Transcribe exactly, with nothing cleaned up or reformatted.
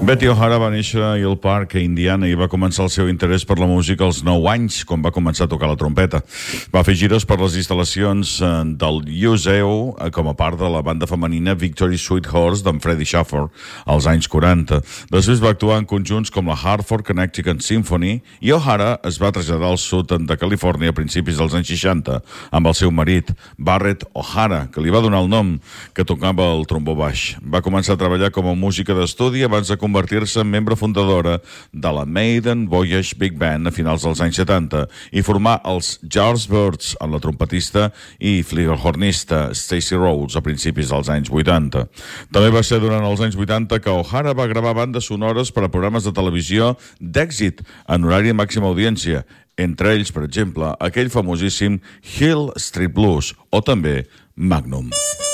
Betty O'Hara va néixer a Hill Park, a Indiana, i va començar el seu interès per la música als nou anys, quan va començar a tocar la trompeta. Va fer gires per les instal·lacions del U S E U com a part de la banda femenina Victory Sweet Horse d'en Freddie Shaffer als anys quaranta. Després va actuar en conjunts com la Hartford Connecticut Symphony, i O'Hara es va traslladar al sud de Califòrnia a principis dels anys seixanta amb el seu marit, Barrett O'Hara, que li va donar el nom, que tocava el trombó baix. Va començar a treballar com a música d'estudi abans de convertir-se en membre fundadora de la Maiden Voyage Big Band a finals dels anys setanta i formar els Yardbirds amb la trompetista i flugelhornista Stacey Rhodes a principis dels anys vuitanta. També va ser durant els anys vuitanta que O'Hara va gravar bandes sonores per a programes de televisió d'èxit en horari de màxima audiència, entre ells, per exemple, aquell famosíssim Hill Street Blues o també Magnum.